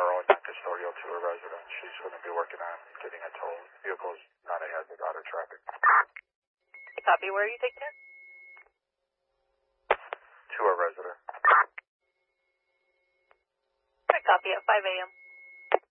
RO and non-custodial to a resident. She's going to be working on getting a tow. Vehicle's not ahead with auto traffic. Copy. Where are you taking it? To a resident. Copy at 5 a.m.